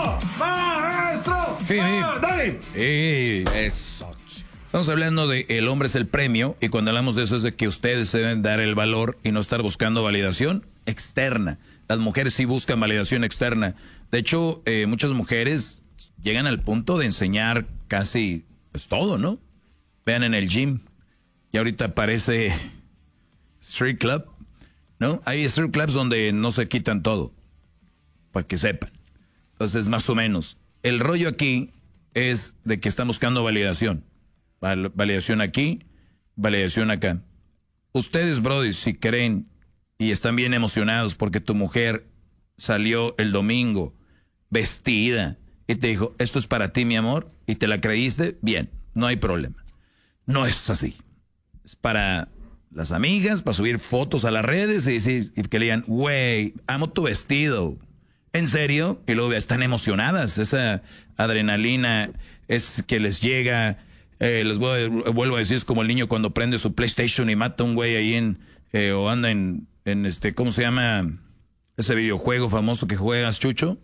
¡Maestro! ¡Dale! Eso. Estamos hablando de el hombre es el premio, y cuando hablamos de eso es de que ustedes deben dar el valor y no estar buscando validación externa. Las mujeres sí buscan validación externa. De hecho, muchas mujeres llegan al punto de enseñar casi pues, todo, ¿no? Vean en el gym. Y ahorita aparece Street Club, ¿no? Hay Street Clubs donde no se quitan todo, para que sepan. Entonces, más o menos. El rollo aquí es de que están buscando validación. Validación aquí, validación acá. Ustedes, brody, si creen y están bien emocionados porque tu mujer salió el domingo vestida y te dijo, esto es para ti, mi amor, y te la creíste, bien, no hay problema. No es así. Es para las amigas, para subir fotos a las redes y decir, y que le digan, güey, amo tu vestido. ¿En serio? Y luego están emocionadas. Esa adrenalina es que les llega. Vuelvo a decir, es como el niño cuando prende su PlayStation y mata a un güey ahí o anda en ¿cómo se llama? Ese videojuego famoso que juegas, Chucho.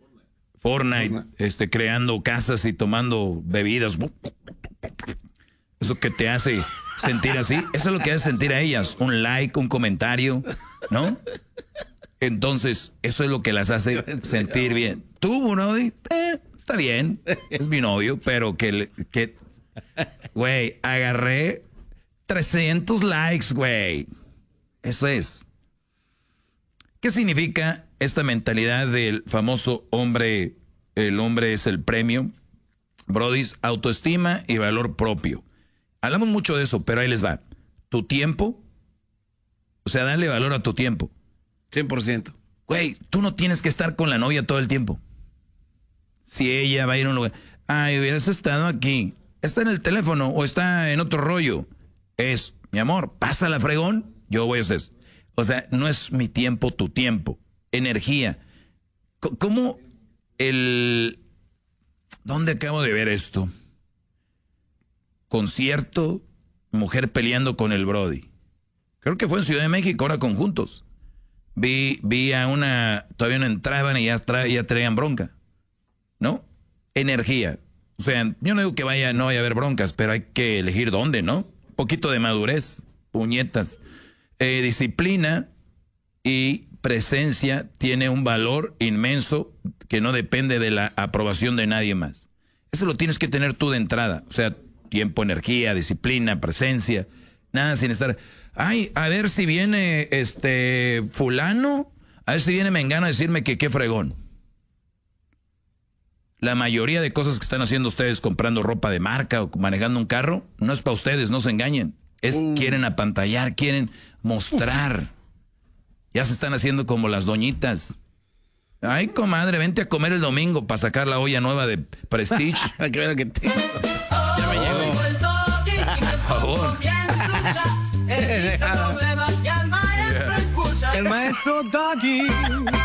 Fortnite. Creando casas y tomando bebidas. Eso que te hace sentir así. Eso es lo que hace sentir a ellas. Un like, un comentario, ¿no? Entonces, eso es lo que las hace sentir bien. Tú, Brody, está bien. Es mi novio, pero güey, agarré 300 likes, güey. Eso es. ¿Qué significa esta mentalidad del famoso hombre? El hombre es el premio. Brodis, autoestima y valor propio. Hablamos mucho de eso, pero ahí les va. Tu tiempo, o sea, dale valor a tu tiempo. 100%. Güey, tú no tienes que estar con la novia todo el tiempo. Si ella va a ir a un lugar, ay, hubieras estado aquí. Está en el teléfono o está en otro rollo. Es, mi amor, pásala fregón, yo voy a hacer esto. O sea, no es mi tiempo, tu tiempo. Energía. ¿Cómo ¿Dónde acabo de ver esto? Concierto, mujer peleando con el Brody. Creo que fue en Ciudad de México, ahora conjuntos. Vi a una, todavía no entraban y ya traían bronca, ¿no? Energía. O sea, yo no digo que no vaya a haber broncas, pero hay que elegir dónde, ¿no? Un poquito de madurez, puñetas. Disciplina y presencia tiene un valor inmenso que no depende de la aprobación de nadie más. Eso lo tienes que tener tú de entrada. O sea, tiempo, energía, disciplina, presencia. Nada sin estar... Ay, a ver si viene fulano, a ver si viene mengano a decirme que qué fregón. La mayoría de cosas que están haciendo ustedes comprando ropa de marca o manejando un carro, no es para ustedes, no se engañen. Quieren apantallar, quieren mostrar. Ya se están haciendo como las doñitas. Ay, comadre, vente a comer el domingo para sacar la olla nueva de Prestige. Que ver lo que tengo. Ya me llegó. Por favor. El maestro Doggy.